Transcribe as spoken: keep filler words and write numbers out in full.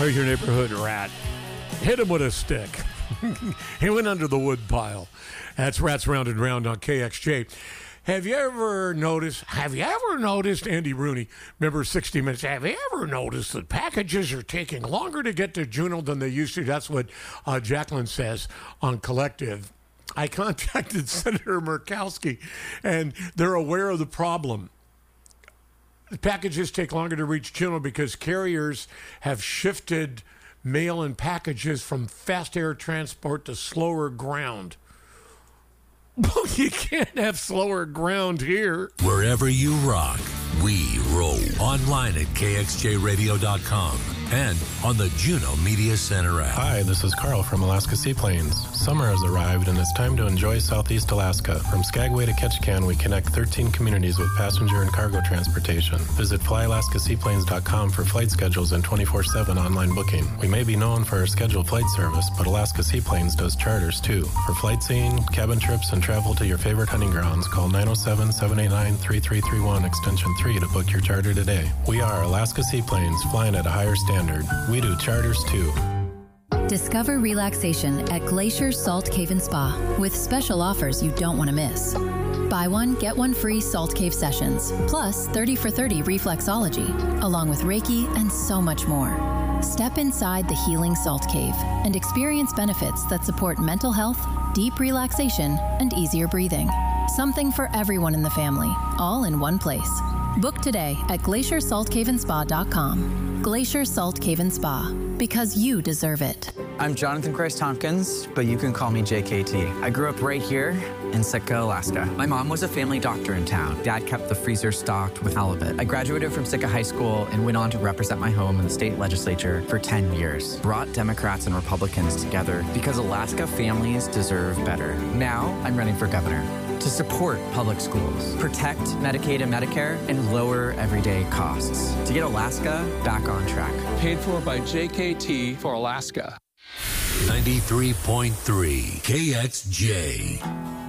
There's your neighborhood rat. Hit him with a stick. He went under the wood pile. That's Rats Round and Round on K X J. Have you ever noticed, have you ever noticed, Andy Rooney, member sixty minutes, have you ever noticed that packages are taking longer to get to Juneau than they used to? That's what uh, Jacqueline says on Collective. I contacted Senator Murkowski, and they're aware of the problem. The packages take longer to reach Juneau because carriers have shifted mail and packages from fast air transport to slower ground. You can't have slower ground here. Wherever you rock, we roll. Online at K X J radio dot com and on the Juneau Media Center app. Hi, this is Carl from Alaska Seaplanes. Summer has arrived and it's time to enjoy Southeast Alaska. From Skagway to Ketchikan, we connect thirteen communities with passenger and cargo transportation. Visit fly alaska seaplanes dot com for flight schedules and twenty-four seven online booking. We may be known for our scheduled flight service, but Alaska Seaplanes does charters too. For flight seeing, cabin trips, and travel to your favorite hunting grounds, call nine oh seven, seven eight nine, three three three one extension three to book your charter today. We are Alaska Seaplanes, flying at a higher standard. We do charters too. Discover relaxation at Glacier Salt Cave and Spa with special offers you don't want to miss. Buy one, get one free Salt Cave sessions, plus thirty for thirty reflexology, along with Reiki and so much more. Step inside the healing Salt Cave and experience benefits that support mental health, deep relaxation, and easier breathing. Something for everyone in the family, all in one place. Book today at glacier salt cave and spa dot com. Glacier Salt Cave and Spa, because you deserve it. I'm Jonathan Christ Tompkins, but you can call me J K T. I grew up right here in Sitka, Alaska. My mom was a family doctor in town. Dad kept the freezer stocked with halibut. I graduated from Sitka High School and went on to represent my home in the state legislature for ten years. Brought Democrats and Republicans together because Alaska families deserve better. Now I'm running for governor to support public schools, protect Medicaid and Medicare, and lower everyday costs to get Alaska back on track. Paid for by J K T for Alaska. ninety-three point three K X J.